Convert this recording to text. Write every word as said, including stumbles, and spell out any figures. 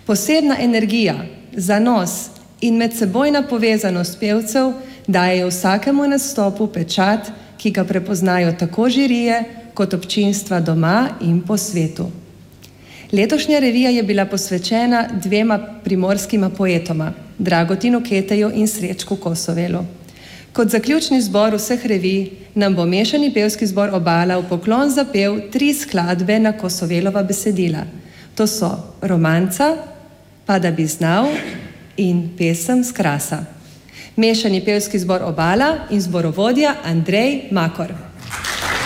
Posebna energija, zanos in medsebojna povezanost pevcev dajejo vsakemu nastopu pečat, ki ga prepoznajo tako žirije kot občinstva doma in po svetu. Letošnja revija je bila posvečena dvema primorskima poetoma, Dragotinu Keteju in Srečku Kosovelu. Kot zaključni zbor vseh revij nam bo mešani pevski zbor Obala v poklon zapel tri skladbe na Kosovelova besedila. To so Romanca, Pa da bi znal in Pesem s krasa. Mešani pevski zbor Obala in zborovodja Andrej Makor.